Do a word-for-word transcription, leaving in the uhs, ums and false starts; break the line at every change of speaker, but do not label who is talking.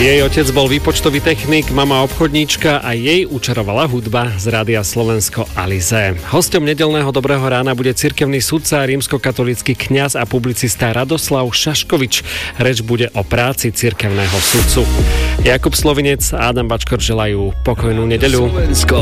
Jej otec bol výpočtový technik, mama obchodníčka a jej učarovala hudba z Rádia Slovensko Alize. Hosťom nedeľného Dobrého rána bude cirkevný sudca, rímskokatolícky kňaz a publicista Radoslav Šaškovič. Reč bude o práci cirkevného sudcu. Jakub Slovinec a Adam Bačkor želajú pokojnú nedeľu.
Slovensko.